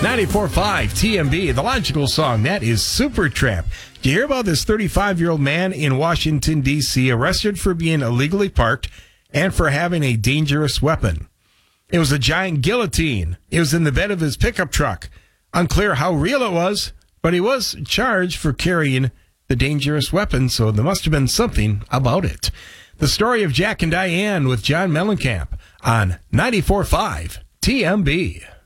94.5 TMB, the logical song, that is Supertramp. Did you hear about this 35-year-old man in Washington, D.C., arrested for being illegally parked and for having a dangerous weapon? It was a giant guillotine. It was in the bed of his pickup truck. Unclear how real it was, but he was charged for carrying the dangerous weapon, so there must have been something about it. The story of Jack and Diane with John Mellencamp on 94.5 TMB.